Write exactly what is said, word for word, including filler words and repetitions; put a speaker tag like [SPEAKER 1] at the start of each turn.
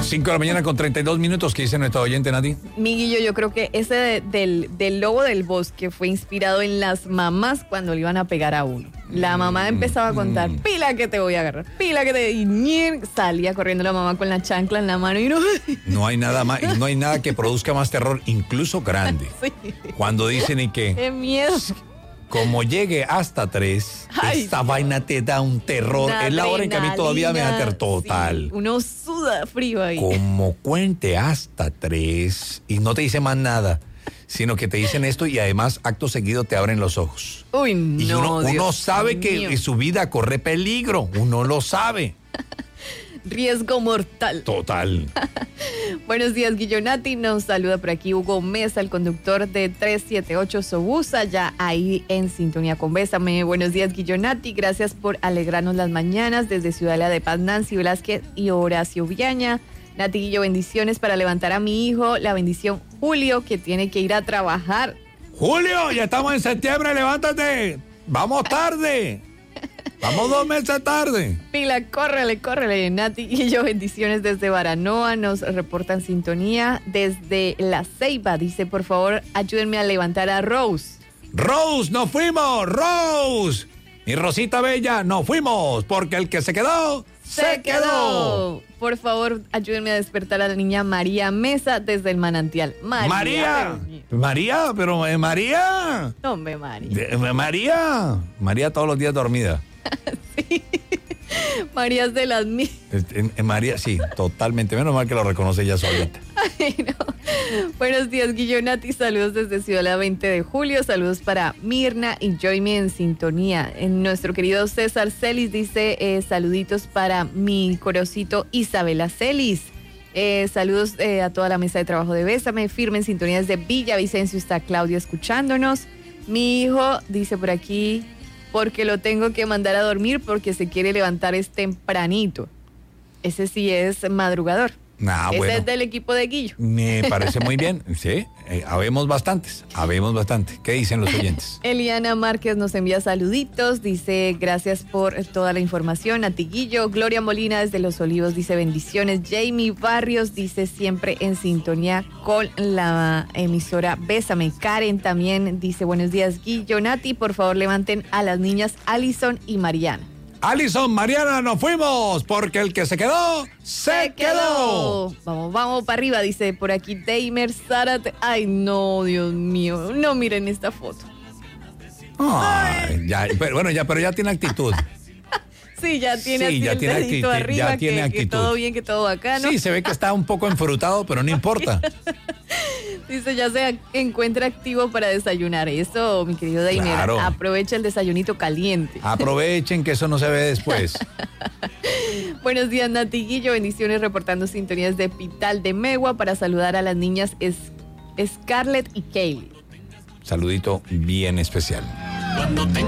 [SPEAKER 1] cinco de la mañana con treinta y dos minutos. ¿Qué dice nuestro oyente, Nati?
[SPEAKER 2] Mi Guillo, yo creo que ese de- del, del lobo del bosque fue inspirado en las mamás cuando le iban a pegar a uno. La mamá empezaba a contar, pila que te voy a agarrar, pila que te... Y ñir, salía corriendo la mamá con la chancla en la mano y no...
[SPEAKER 1] No hay nada más, no hay nada que produzca más terror, incluso grande.
[SPEAKER 2] Sí.
[SPEAKER 1] Cuando dicen y que,
[SPEAKER 2] ¡Qué miedo!
[SPEAKER 1] como llegue hasta tres,
[SPEAKER 2] Ay,
[SPEAKER 1] esta
[SPEAKER 2] Dios.
[SPEAKER 1] vaina te da un terror.
[SPEAKER 2] Una
[SPEAKER 1] Es la hora en que a mí todavía me da terror total.
[SPEAKER 2] Sí, uno suda frío ahí.
[SPEAKER 1] Como cuente hasta tres y no te dice más nada, sino que te dicen esto y además acto seguido te abren los ojos.
[SPEAKER 2] Uy,
[SPEAKER 1] Y
[SPEAKER 2] no,
[SPEAKER 1] uno, uno
[SPEAKER 2] Dios
[SPEAKER 1] sabe
[SPEAKER 2] mío.
[SPEAKER 1] que su vida corre peligro, uno lo sabe.
[SPEAKER 2] Riesgo mortal.
[SPEAKER 1] Total.
[SPEAKER 2] Buenos días, Guillonati. Nos saluda por aquí Hugo Mesa, el conductor de trescientos setenta y ocho Sobusa, ya ahí en sintonía con Bésame. Buenos días, Guillonati. Gracias por alegrarnos las mañanas desde Ciudadela de Paz, Nancy Velázquez y Horacio Villaña. Nati Guillo, bendiciones para levantar a mi hijo. La bendición Julio, que tiene que ir a trabajar.
[SPEAKER 1] Julio, ya estamos en septiembre, levántate. Vamos tarde. Vamos dos meses tarde.
[SPEAKER 2] Pila, córrele, córrele. Nati Guillo, bendiciones desde Baranoa. Nos reportan sintonía desde La Ceiba. Dice, por favor, ayúdenme a levantar a Rose.
[SPEAKER 1] Rose, nos fuimos, Rose. Mi Rosita Bella, nos fuimos, porque el que se quedó, se quedó.
[SPEAKER 2] Por favor, ayúdenme a despertar a la niña María Mesa desde el manantial. María.
[SPEAKER 1] María,
[SPEAKER 2] pero-
[SPEAKER 1] María, pero eh, María.
[SPEAKER 2] No, me María.
[SPEAKER 1] De- eh, María. María todos los días dormida.
[SPEAKER 2] Sí. María es de las mías.
[SPEAKER 1] Eh, eh, María, sí, totalmente. Menos mal que lo reconoce ella solita.
[SPEAKER 2] Ay, no. Buenos días, Guillonati. Saludos desde Ciudad veinte de julio. Saludos para Mirna y Joymi en sintonía. En nuestro querido César Celis dice eh, saluditos para mi corocito Isabela Celis. Eh, saludos eh, a toda la mesa de trabajo de Bésame. Firme en sintonía desde Villavicencio. Está Claudia escuchándonos. Mi hijo dice por aquí, porque lo tengo que mandar a dormir porque se quiere levantar es tempranito. Ese sí es madrugador.
[SPEAKER 1] Ah,
[SPEAKER 2] Ese
[SPEAKER 1] bueno.
[SPEAKER 2] es del equipo de Guillo.
[SPEAKER 1] Me parece muy bien. Sí, eh, habemos bastantes. Habemos bastante. ¿Qué dicen los oyentes?
[SPEAKER 2] Eliana Márquez nos envía saluditos, dice gracias por toda la información, a Tiguillo. Gloria Molina desde Los Olivos dice bendiciones. Jamie Barrios dice siempre en sintonía con la emisora Bésame. Karen también dice buenos días, Guillo. Nati, por favor levanten a las niñas Alison y Mariana.
[SPEAKER 1] Alison, Mariana, nos fuimos, porque el que se quedó, se quedó.
[SPEAKER 2] Vamos, vamos para arriba, dice por aquí Deimer Zárate. Ay, no, Dios mío, no miren esta foto.
[SPEAKER 1] Ay, ya, pero, bueno, ya, pero ya tiene actitud.
[SPEAKER 2] Sí, ya tiene,
[SPEAKER 1] Sí,
[SPEAKER 2] así
[SPEAKER 1] ya
[SPEAKER 2] el
[SPEAKER 1] tiene
[SPEAKER 2] dedito
[SPEAKER 1] actitud,
[SPEAKER 2] arriba,
[SPEAKER 1] ya tiene
[SPEAKER 2] que, que
[SPEAKER 1] actitud.
[SPEAKER 2] todo bien, que todo bacano.
[SPEAKER 1] Sí, se ve que está un poco enfrutado, pero no importa.
[SPEAKER 2] Dice, ya se encuentra activo para desayunar. Eso, mi querido Deimer,
[SPEAKER 1] Claro.
[SPEAKER 2] aprovecha el desayunito caliente.
[SPEAKER 1] Aprovechen que eso no se ve después.
[SPEAKER 2] Buenos días, Nati Guillo. Bendiciones reportando sintonías de Pital de Megua para saludar a las niñas es- Scarlett y Kaylee.
[SPEAKER 1] Saludito bien especial.
[SPEAKER 3] Cuando te